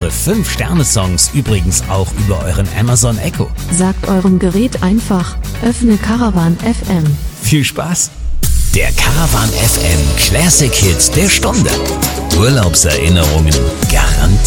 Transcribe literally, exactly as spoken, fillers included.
eure fünf Sterne Songs übrigens auch über euren Amazon Echo. Sagt eurem Gerät einfach, öffne Caravan F M. Viel Spaß! Der Caravan F M Classic Hit der Stunde. Urlaubserinnerungen garantiert.